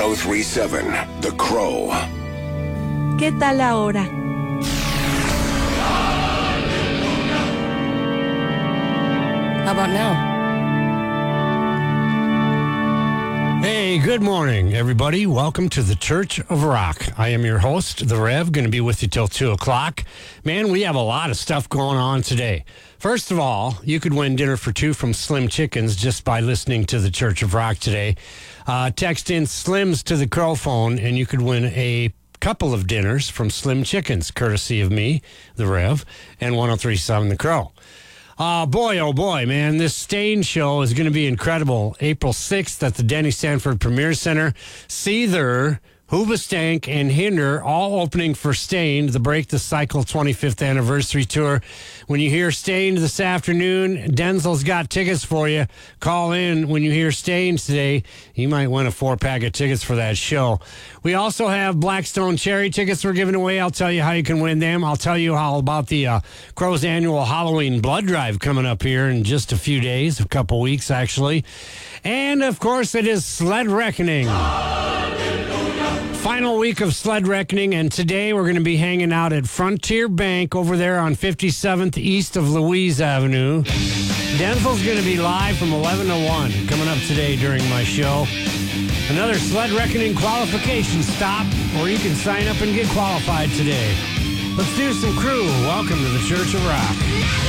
1037 The Crow. ¿Qué tal ahora? How about now? Hey, good morning, everybody. Welcome to the Church of Rock. I am your host, The Rev, going to be with you till 2 o'clock. Man, we have a lot of stuff going on today. First of all, you could win dinner for two from Slim Chickens just by listening to the Church of Rock today. Text in Slims to the Crow phone, and you could win a couple of dinners from Slim Chickens, courtesy of me, The Rev, and 1037 The Crow. Boy, oh boy, man, this Staind show is going to be incredible. April 6th at the Denny Sanford Premier Center. Seether, Hoobastank, and Hinder all opening for Staind, the Break the Cycle 25th Anniversary Tour. When you hear Staind this afternoon, Denzel's got tickets for you. Call in when you hear Staind today. You might win a 4-pack of tickets for that show. We also have Blackstone Cherry tickets we're giving away. I'll tell you how you can win them. I'll tell you how about the Crow's annual Halloween blood drive coming up here in just a few days, a couple weeks actually. And, of course, it is Sled Reckoning. Final week of Sled Reckoning, and today we're going to be hanging out at Frontier Bank over there on 57th east of Louise Avenue. Denzel's going to be live from 11 to 1 coming up today during my show. Another Sled Reckoning qualification stop, or you can sign up and get qualified today. Let's do some crew. Welcome to the Church of Rock.